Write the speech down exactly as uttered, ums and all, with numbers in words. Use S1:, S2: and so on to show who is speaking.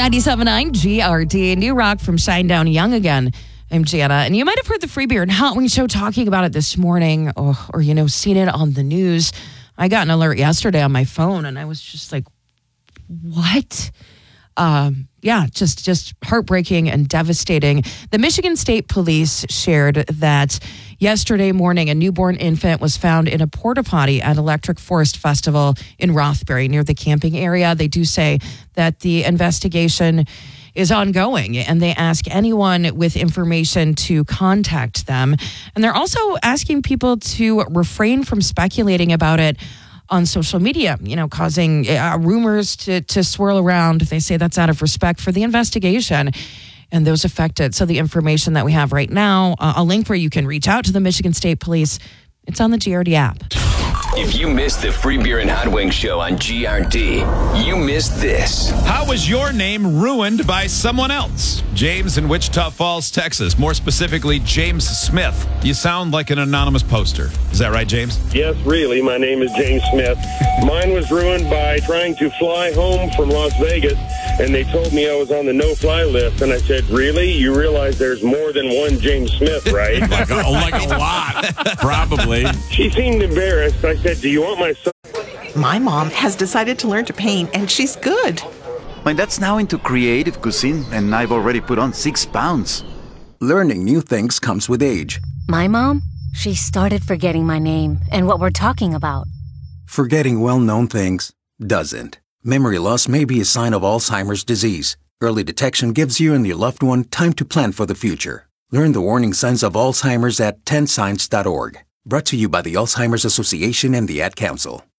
S1: ninety-seven point nine G R D, New Rock from Shinedown Young again. I'm Jana, and you might have heard the Free Beer and Hot Wings show talking about it this morning, or, or, you know, seen it on the news. I got an alert yesterday on my phone, and I was just like, what? Um, yeah, just, just heartbreaking and devastating. The Michigan State Police shared that yesterday morning, a newborn infant was found in a porta potty at Electric Forest Festival in Rothbury near the camping area. They do say that the investigation is ongoing, and they ask anyone with information to contact them. And they're also asking people to refrain from speculating about it on social media, you know, causing uh, rumors to, to swirl around. They say that's out of respect for the investigation and those affected. So the information that we have right now, uh, a link where you can reach out to the Michigan State Police, it's on the G R D app.
S2: If you missed the Free Beer and Hot Wings show on G R D, you missed this.
S3: How was your name ruined by someone else? James in Wichita Falls, Texas. More specifically, James Smith. You sound like an anonymous poster. Is that right, James?
S4: Yes, really. My name is James Smith. Mine was ruined by trying to fly home from Las Vegas, and they told me I was on the no-fly list. And I said, really? You realize there's more than one James Smith, right?
S3: like, a, like a lot, probably.
S4: She seemed embarrassed. I said, do you want my son?
S5: My mom has decided to learn to paint, and she's good.
S6: My dad's now into creative cuisine, and I've already put on six pounds.
S7: Learning new things comes with age.
S8: My mom, she started forgetting my name and what we're talking about.
S7: Forgetting well-known things doesn't. Memory loss may be a sign of Alzheimer's disease. Early detection gives you and your loved one time to plan for the future. Learn the warning signs of Alzheimer's at ten signs dot org. Brought to you by the Alzheimer's Association and the Ad Council.